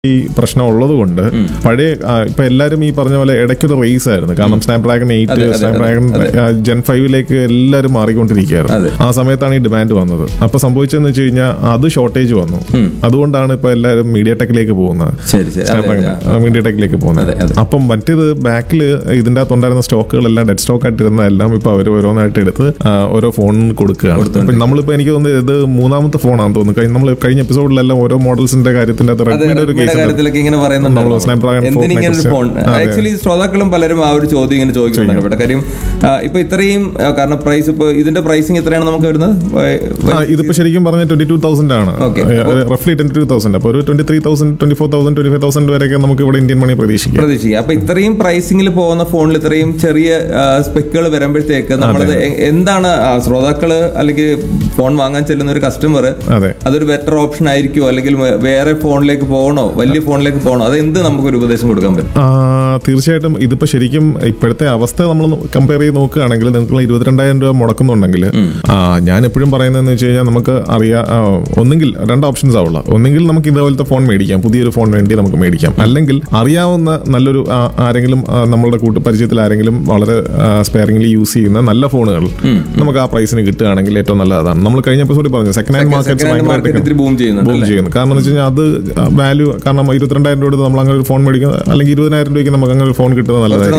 ഈ പ്രശ്നം ഉള്ളത് കൊണ്ട് പഴയ ഇപ്പൊ എല്ലാവരും ഈ പറഞ്ഞ പോലെ ഇടയ്ക്കൊരു റേസ് ആയിരുന്നു. കാരണം സ്നാപ്ഡ്രാഗൺ 8 സ്നാപ്ഡ്രാഗൺ ജെൻ 5 എല്ലാവരും മാറിക്കൊണ്ടിരിക്കുകയായിരുന്നു. ആ സമയത്താണ് ഈ ഡിമാൻഡ് വന്നത്. അപ്പൊ സംഭവിച്ചതെന്ന് വെച്ച് കഴിഞ്ഞാൽ അത് ഷോർട്ടേജ് വന്നു. അതുകൊണ്ടാണ് ഇപ്പൊ എല്ലാവരും മീഡിയ ടെക്കിലേക്ക് പോകുന്നത്, മീഡിയ ടെക്കിലേക്ക് പോകുന്നത്. അപ്പം മറ്റേത് ബാക്കിൽ ഇതിന്റെ അകത്തുണ്ടായിരുന്ന സ്റ്റോക്കുകളെല്ലാം ഡെഡ് സ്റ്റോക്ക് ആയിട്ടിരുന്നതെല്ലാം ഇപ്പൊ അവർ ഓരോന്നായിട്ട് എടുത്ത് ഓരോ ഫോണിന് കൊടുക്കുകയാണ്. നമ്മളിപ്പോ എനിക്ക് തോന്നുന്നത് ഇത് 3ാമത്തെ ഫോണാണെന്ന് തോന്നുന്നു. നമ്മൾ കഴിഞ്ഞ എപ്പിസോഡിലെല്ലാം ഓരോ മോഡൽസിന്റെ കാര്യത്തിന്റെ കാര്യത്തിലൊക്കെ ഇങ്ങനെ പറയുന്നുണ്ടല്ലോ, ആക്ച്വലി ശ്രോതാക്കളും പലരും ആ ഒരു ചോദ്യം ഇങ്ങനെ ചോദിക്കുന്നുണ്ട് ഇവിടെ. കാര്യം ഇപ്പൊ ഇത്രയും കാരണം പ്രൈസ് ഇപ്പൊ ഇതിന്റെ പ്രൈസിങ് എത്രയാണ് നമുക്ക് വരുന്നത്? ഇതിപ്പോ ശരിക്കും പറഞ്ഞ 22,000 ആണ്, റഫ്ലി 22,000. അപ്പൊ ഒരു 23,000 24,000 25,000 വരെയൊക്കെ നമുക്ക് ഇവിടെ ഇന്ത്യൻ മണി പ്രതീക്ഷിക്കാം. അപ്പൊ ഇത്രയും പ്രൈസിംഗിൽ പോകുന്ന ഫോണിൽ ഇത്രയും ചെറിയ സ്പെക്കുകൾ വരുമ്പോഴത്തേക്ക് നമ്മളത് എന്താണ് ശ്രോതാക്കള് അല്ലെങ്കിൽ ഫോൺ വാങ്ങാൻ ചെല്ലുന്ന ഒരു കസ്റ്റമർ അതൊരു ബെറ്റർ ഓപ്ഷൻ ആയിരിക്കുമോ, അല്ലെങ്കിൽ വേറെ ഫോണിലേക്ക് പോകണോ, വലിയ ഫോണിലേക്ക് പോകണോ, അത് എന്ത് നമുക്കൊരു ഉപദേശം കൊടുക്കാൻ പറ്റും? തീർച്ചയായിട്ടും ഇതിപ്പോ ശരിക്കും ഇപ്പോഴത്തെ അവസ്ഥ നമ്മൾ കമ്പയർ ചെയ്ത് നോക്കുകയാണെങ്കിൽ നിങ്ങൾക്ക് 22,000 രൂപ മുടക്കുന്നുണ്ടെങ്കിൽ ഞാൻ എപ്പോഴും പറയുന്നതെന്ന് വെച്ച് കഴിഞ്ഞാൽ നമുക്ക് അറിയാം, ഒന്നെങ്കിൽ 2 ഓപ്ഷൻസ് ആവുള്ള. ഒന്നെങ്കിൽ നമുക്ക് ഇതേപോലത്തെ ഫോൺ മേടിക്കാം, പുതിയൊരു ഫോൺ വേണ്ടി നമുക്ക് മേടിക്കാം. അല്ലെങ്കിൽ അറിയാവുന്ന നല്ലൊരു ആരെങ്കിലും നമ്മളുടെ പരിചയത്തിൽ ആരെങ്കിലും വളരെ സ്പെയറിംഗ്ലി യൂസ് ചെയ്യുന്ന നല്ല ഫോണുകൾ നമുക്ക് ആ പ്രൈസിന് കിട്ടുകയാണെങ്കിൽ ഏറ്റവും നല്ലതാണ്. നമ്മൾ കഴിഞ്ഞ എപ്പിസോഡിൽ പറഞ്ഞു സെക്കൻഡ് ഹാൻഡ് മാർക്കറ്റ് ബൂം ചെയ്യുന്നു. കാരണം എന്ന് വെച്ച് കഴിഞ്ഞാൽ അത് വാല്യൂ, കാരണം 22,000 രൂപ നമ്മൾ അങ്ങനെ ഒരു ഫോൺ മേടിക്കുന്നത്, അല്ലെങ്കിൽ 20,000 രൂപയ്ക്ക് നമുക്ക് അങ്ങനെ ഒരു ഫോൺ കിട്ടുന്നത് നല്ലതായിരിക്കും.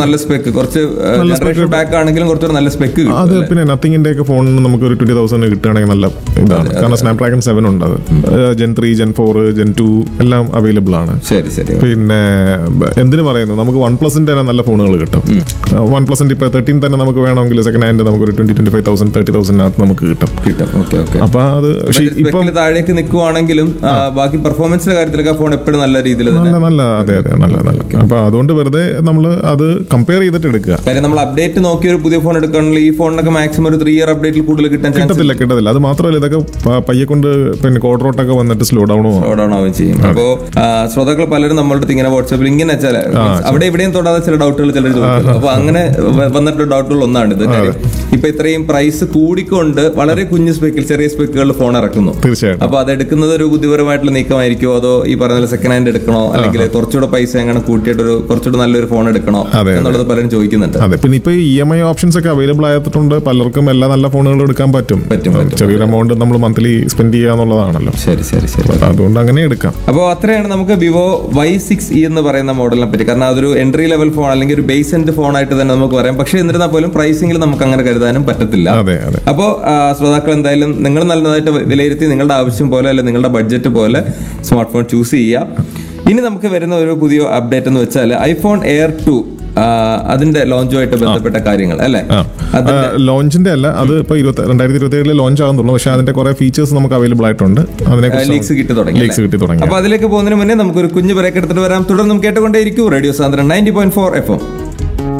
അത് പിന്നെ നത്തിങ്ങിന്റെ ഒക്കെ ഫോണിന് നമുക്ക് ഒരു 20,000 കിട്ടുകയാണെങ്കിൽ നല്ല ഇതാണ്. കാരണം സ്നാപ്ഡ്രാഗൺ 7 ഉണ്ട്, അത് ജെൻ 3 ജെൻ 4 ജെൻ 2 എല്ലാം അവൈലബിൾ ആണ്. പിന്നെ എന്തിനു പറയുന്നു, നമുക്ക് OnePlusന്റെ തന്നെ നല്ല ഫോണുകൾ കിട്ടും. OnePlusന്റെ ഇപ്പൊ 13 തന്നെ നമുക്ക് വേണമെങ്കിൽ സെക്കൻഡ് ഹാൻഡ് നമുക്ക് ഒരു 20,000 30,000 നമുക്ക് കിട്ടും. അപ്പൊ അത് ഇപ്പൊ താഴേക്ക് നിൽക്കുവാണെങ്കിലും ബാക്കി പെർഫോമൻസിന്റെ കാര്യത്തിലൊക്കെ ഫോൺ എപ്പോഴും നല്ല രീതിയിൽ നല്ല. അതെ നല്ല. അപ്പൊ അതുകൊണ്ട് വെറുതെ നമ്മൾ അത് കമ്പയർ ചെയ്തിട്ട് എടുക്കുക. കാര്യം നമ്മൾ അപ്ഡേറ്റ് നോക്കി ഒരു പുതിയ ഫോൺ എടുക്കുകയാണെങ്കിൽ ഈ ഫോണിനൊക്കെ മാക്സിമം ഒരു 3 ഇയർ അപ്ഡേറ്റിൽ കൂടുതൽ കിട്ടത്തില്ല. അത് മാത്രമല്ല ഇതൊക്കെ പയ്യെ കൊണ്ട് പിന്നെ കോഡ്രോട്ടൊക്കെ വന്നിട്ട് സ്ലോ ഡൗൺ ആവുകയും ചെയ്യും. അപ്പോ ശ്രോതാക്കൾ പലരും നമ്മളുടെ ഇങ്ങനെ വാട്സാപ്പിൽ ഇങ്ങനെ അവിടെ എവിടെയും തൊടാതെ ചില ഡൗട്ടുകൾ ചിലർ ചോദിക്കും. അപ്പൊ അങ്ങനെ വന്നിട്ടുള്ള ഡൗട്ടുകൾ ഒന്നാണിത്. ഇപ്പൊ ഇത്രയും പ്രൈസ് കൂടിക്കൊണ്ട് വളരെ കുഞ്ഞു സ്പെക്കിൽ ചെറിയ സ്പെക്കുകളിൽ ഫോൺ ഇറക്കുന്നു. തീർച്ചയായിട്ടും. അപ്പൊ അത് എടുക്കുന്നത് ഒരു ബുദ്ധിപരമായിട്ടുള്ള നീക്കമായിരിക്കുമോ, അതോ ഈ പറഞ്ഞ സെക്കൻഡ് ഹാൻഡ് എടുക്കണോ, അല്ലെങ്കിൽ കുറച്ചുകൂടെ പൈസ എങ്ങനെ കൂട്ടിയിട്ട് ഒരു കുറച്ചുകൂടെ നല്ലൊരു ഫോൺ എടുക്കണോ എന്നുള്ളത് പലരും ചോദിക്കുന്നുണ്ട്. അതെ, പിന്നെ ഇപ്പൊ EMI ഓപ്ഷൻസ് ഒക്കെ അവൈലബിൾ ആയിട്ടുണ്ട്. പലർക്കും എല്ലാ നല്ല ഫോണുകളും എടുക്കാൻ പറ്റും. ചെറിയൊരു എമൗണ്ട് നമ്മൾ മന്ത്ലി സ്പെൻഡ് ചെയ്യാന്നുള്ളതാണല്ലോ. ശരി. അതുകൊണ്ട് അങ്ങനെ എടുക്കാം. അപ്പോൾ അത്രയാണ് നമുക്ക് വിവോ Y6e എന്ന് പറയുന്ന മോഡലിനെ പറ്റി. കാരണം അതൊരു എൻട്രി ലെവൽ ഫോൺ അല്ലെങ്കിൽ ഒരു ബേസ് എൻഡ് ഫോൺ ആയിട്ട് തന്നെ നമുക്ക് പറയാം. പക്ഷേ എന്നിരുന്നാൽ പോലും പ്രൈസിംഗിൽ നമുക്ക് അങ്ങനെ കരുതാനും പറ്റത്തില്ല. അപ്പോൾ ശ്രോതാക്കൾ എന്തായാലും നിങ്ങൾ നല്ലതായിട്ട് വിലയിരുത്തി നിങ്ങളുടെ ആവശ്യം പോലെ അല്ലെങ്കിൽ നിങ്ങളുടെ ബഡ്ജറ്റ് പോലെ സ്മാർട്ട് ഫോൺ ചൂസ് ചെയ്യുക. ഇനി നമുക്ക് വരുന്ന ഒരു പുതിയ അപ്ഡേറ്റ് എന്ന് വെച്ചാൽ iPhone Air 2 അതിന്റെ ലോഞ്ചുമായിട്ട് ബന്ധപ്പെട്ട കാര്യങ്ങൾ അല്ലേ? ലോഞ്ചിന്റെ അല്ല, അത് ഇപ്പൊ 2027 ലോഞ്ച് ആകുന്നുള്ളൂ. പക്ഷെ അതിന്റെ കുറെ ഫീച്ചേഴ്സ് നമുക്ക് അവൈലബിൾ ആയിട്ടുണ്ട്. ലീക്സ് കിട്ടി തുടങ്ങി. അപ്പൊ അതിലേക്ക് പോകുന്നതിന് മുന്നേ നമുക്കൊരു കുഞ്ഞു ബ്രേക്ക് എടുത്തിട്ട് വരാം. തുടർന്നും കേട്ടുകൊണ്ടേയിരിക്കും റേഡിയോ സാന്ദ്രൻ 90.4 FM.